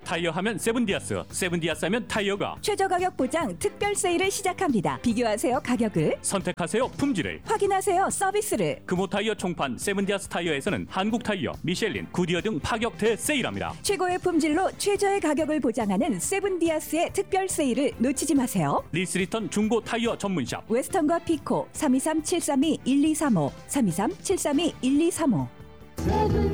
타이어 하면 세븐디아스, 세븐디아스 하면 타이어가. 최저 가격 보장 특별 세일을 시작합니다. 비교하세요 가격을, 선택하세요 품질을, 확인하세요 서비스를. 금호 타이어 총판 세븐디아스 타이어에서는 한국 타이어, 미셸린, 구디어 등 파격 대세일합니다. 최고의 품질로 최저의 가격을 보장하는 세븐디아스의 특별 세일을 놓치지 마세요. 리스리턴 중고 타이어 전문샵 웨스턴과 피코 323-732-1235 323-732-1235.